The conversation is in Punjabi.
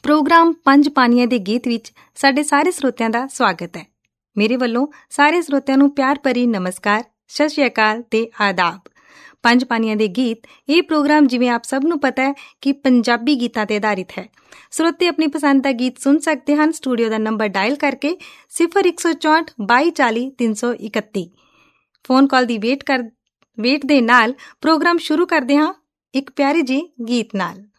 ਪ੍ਰੋਗਰਾਮ ਪੰਜ ਪਾਣੀਆਂ ਦੇ ਗੀਤ ਵਿੱਚ ਸਾਡੇ ਸਾਰੇ ਸਰੋਤਿਆਂ ਦਾ ਸਵਾਗਤ ਹੈ। ਮੇਰੇ ਵੱਲੋਂ ਸਾਰੇ ਸਰੋਤਿਆਂ ਨੂੰ ਪਿਆਰ ਭਰੀ ਨਮਸਕਾਰ, ਸਤਿ ਸ਼੍ਰੀ ਅਕਾਲ ਤੇ ਆਦਾਬ। ਪੰਜ ਪਾਣੀਆਂ ਦੇ ਗੀਤ ਇਹ ਪ੍ਰੋਗਰਾਮ, ਜਿਵੇਂ ਆਪ ਸਭ ਨੂੰ ਪਤਾ ਹੈ, ਕਿ ਪੰਜਾਬੀ ਗੀਤਾਂ ਤੇ ਆਧਾਰਿਤ ਹੈ। ਸਰੋਤੇ ਆਪਣੀ ਪਸੰਦ ਦਾ ਗੀਤ ਸੁਣ ਸਕਦੇ ਹਨ ਸਟੂਡੀਓ ਦਾ ਨੰਬਰ ਡਾਇਲ ਕਰਕੇ 0164 2240 331। ਫੋਨ ਕਾਲ ਦੀ ਵੇਟ ਦੇ ਨਾਲ ਪ੍ਰੋਗਰਾਮ ਸ਼ੁਰੂ ਕਰਦੇ ਹਾਂ ਇੱਕ ਪਿਆਰੇ ਜਿਹੇ ਗੀਤ ਨਾਲ।